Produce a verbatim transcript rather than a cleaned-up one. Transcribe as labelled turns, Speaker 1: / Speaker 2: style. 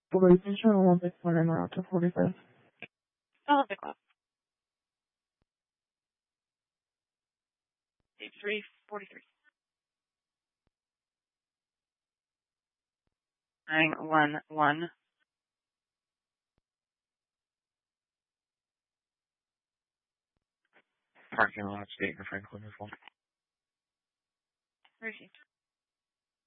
Speaker 1: Police Station, Olympic Center, route to forty-five.
Speaker 2: Olympic Club. Eight three forty-three. Nine one one.
Speaker 3: Parking lot, State and Franklin as well.
Speaker 2: Received.